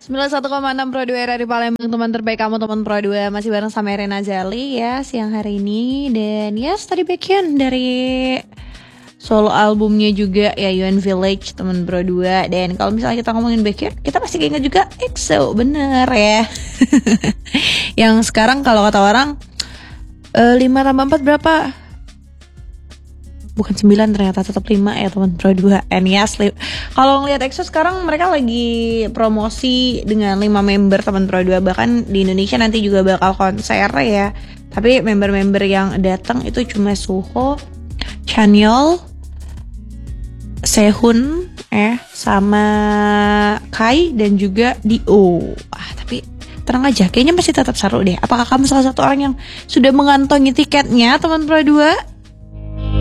91,6 Pro 2 dari Palembang, teman terbaik kamu, teman Pro 2. Masih bareng sama Rena Zali ya siang hari ini. Dan yes, tadi backend dari solo albumnya juga ya, UN Village, teman Pro 2. Dan kalau misalnya kita ngomongin backend, kita pasti ingat juga EXO, bener ya. Yang sekarang kalau kata orang 5 tambah 4 berapa? Bukan 9 ternyata, tetap 5 ya teman Pro 2. And yes, kalau ngeliat EXO sekarang mereka lagi promosi dengan 5 member teman Pro 2. Bahkan di Indonesia nanti juga bakal konser ya. Tapi member-member yang datang itu cuma Suho, Chanyeol, Sehun sama Kai dan juga Dio. Tapi tenang aja, kayaknya masih tetap seru deh. Apakah kamu salah satu orang yang sudah mengantongi tiketnya teman Pro 2?